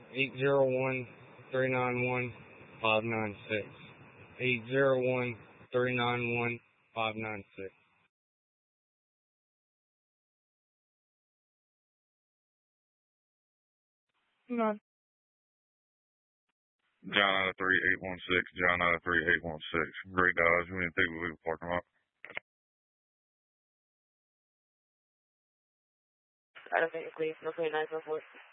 801-391-596. 801-391-596. No. John out of 3816. John out of 3816. Great Dodge. We didn't think we were parking lot. I don't think it's leave. No 29 so forth.